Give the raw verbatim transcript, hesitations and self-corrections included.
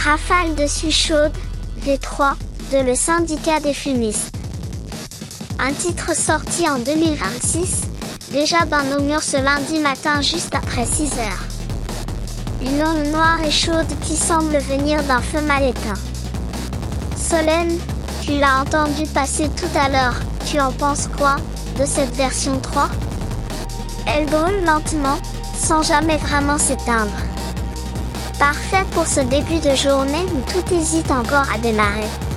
Rafale dessus chaude, V trois, de Le Syndicat des fumistes. Un titre sorti en deux mille vingt-six, déjà ben nos murs ce lundi matin juste après six heures. Une onde noire et chaude qui semble venir d'un feu mal éteint. Solène, tu l'as entendu passer tout à l'heure, tu en penses quoi, de cette version trois? Elle brûle lentement, sans jamais vraiment s'éteindre. Parfait pour ce début de journée où tout hésite encore à démarrer.